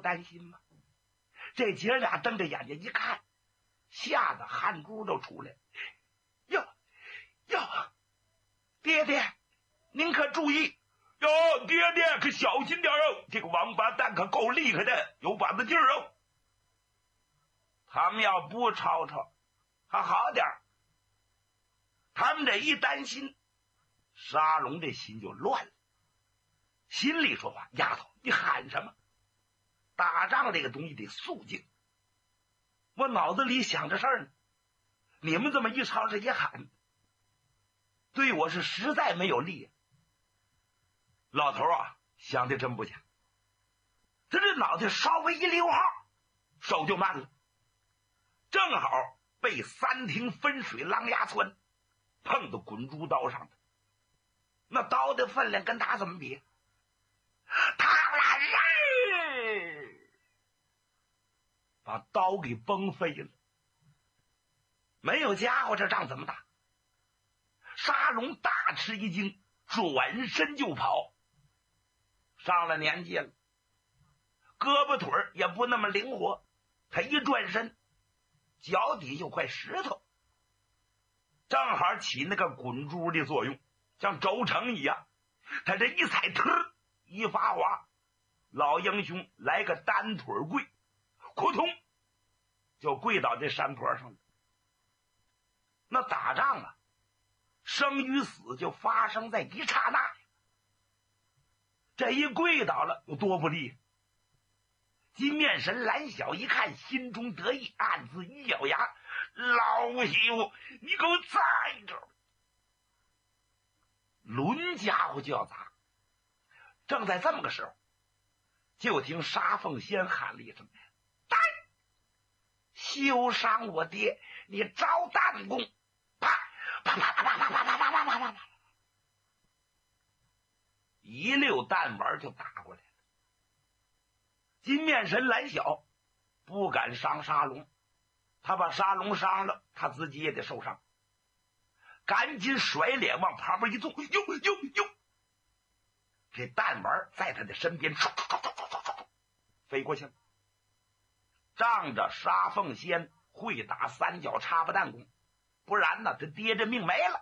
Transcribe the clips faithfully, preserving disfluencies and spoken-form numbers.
担心吗？这姐俩瞪着眼睛一看，吓得汗珠都出来。哟哟，爹爹，您可注意哟！爹爹可小心点哦，这个王八蛋可够厉害的，有把子劲儿哦。他们要不吵吵还好点儿，他们这一担心，沙龙这心就乱了，心里说话：丫头，你喊什么？打仗这个东西得肃静，我脑子里想着事儿呢，你们这么一吵着一喊，对我是实在没有利。老头啊，想的真不假，他这脑袋稍微一溜号，手就慢了，正好被三庭分水狼牙窜碰到滚珠刀上的，那刀的分量跟他怎么比？他来人，把刀给崩飞了。没有家伙，这仗怎么打？沙龙大吃一惊，转身就跑。上了年纪了，胳膊腿也不那么灵活，他一转身，脚底就块石头，正好起那个滚珠的作用，像轴承一样。他这一踩，忒一发滑，老英雄来个单腿跪，扑通就跪倒这山坡上了。那打仗啊，生与死就发生在一刹那，这一跪倒了有多不利。金面神蓝小一看，心中得意，暗自一咬牙：老媳妇，你给我在这儿！抡家伙就要砸。正在这么个时候，就听沙凤仙喊了一声：呆！休伤我爹，你招弹弓！啪啪啪啪啪啪啪啪啪啪啪啪，一溜弹丸就打过来了。金面神蓝小不敢伤沙龙，他把沙龙伤了，他自己也得受伤，赶紧甩脸往旁边一坐，呦呦呦！这弹丸在他的身边唰唰唰唰唰唰飞过去了。仗着沙凤仙会打三角插巴弹弓，不然呢，他爹这命没了。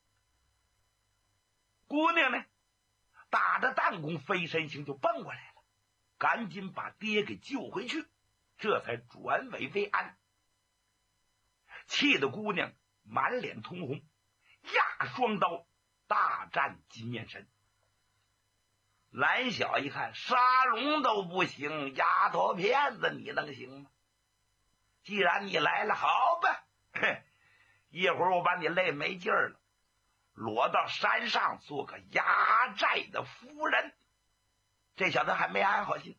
姑娘呢，打着弹弓飞身形就奔过来了，赶紧把爹给救回去，这才转危为安。气得姑娘满脸通红，压双刀大战金面神。蓝小一看沙龙都不行，丫头片子你能行吗？既然你来了，好吧，一会儿我把你累没劲儿了，裸到山上做个压寨的夫人。这小子还没安好心。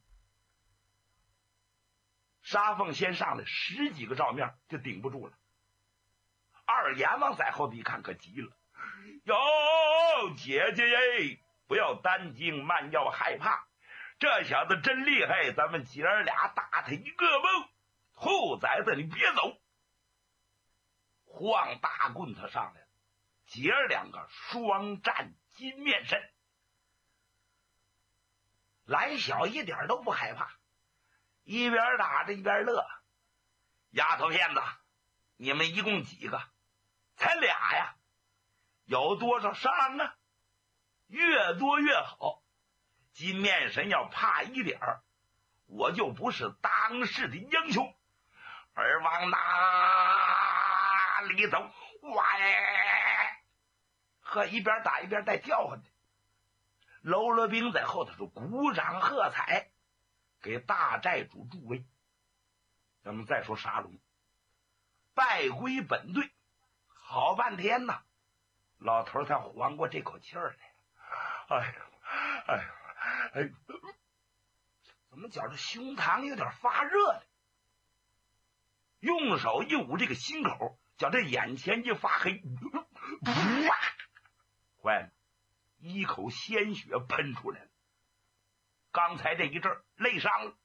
沙凤先上来十几个照面就顶不住了。二阎王在后边一看可急了：哟，姐姐耶，不要担惊慢要害怕，这小子真厉害，咱们姐儿俩打他一个吧。兔崽子，你别走！晃大棍子上来了，姐儿两个双战金面神。蓝小一点都不害怕，一边打着一边乐。丫头片子，你们一共几个？才俩呀，有多少伤啊？越多越好。金面神要怕一点儿，我就不是当世的英雄。而往哪里走？喂！呵，一边打一边带叫唤的。喽啰兵在后头是鼓掌喝彩，给大寨主助威。咱们再说沙龙，败归本队，好半天呐，老头才缓过这口气儿来。哎呀，哎呀，哎，怎么觉着胸膛有点发热呢？用手一捂这个心口，叫这眼前一发黑，坏了，一口鲜血喷出来了。刚才这一阵累伤了，